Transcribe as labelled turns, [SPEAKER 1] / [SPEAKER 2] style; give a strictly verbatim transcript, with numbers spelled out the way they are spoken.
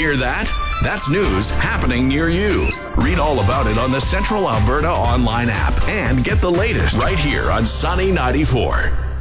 [SPEAKER 1] Hear that? That's news happening near you. Read all about it on the Central Alberta online app and get the latest right here on Sunny ninety-four.